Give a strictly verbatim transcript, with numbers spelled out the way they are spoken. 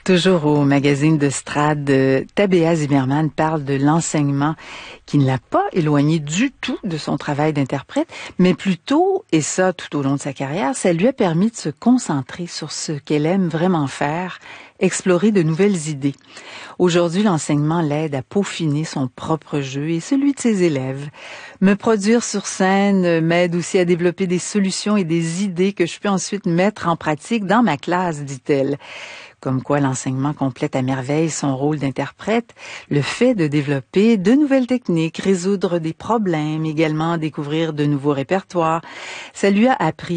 Toujours au magazine de Strad, Tabea Zimmermann parle de l'enseignement qui ne l'a pas éloigné du tout de son travail d'interprète, mais plutôt, et ça tout au long de sa carrière, ça lui a permis de se concentrer sur ce qu'elle aime vraiment faire, explorer de nouvelles idées. Aujourd'hui, l'enseignement l'aide à peaufiner son propre jeu et celui de ses élèves. Me produire sur scène m'aide aussi à développer des solutions et des idées que je peux ensuite mettre en pratique dans ma classe, dit-elle. Comme quoi l'enseignement complète à merveille son rôle d'interprète, le fait de développer de nouvelles techniques, résoudre des problèmes, également découvrir de nouveaux répertoires. Ça lui a appris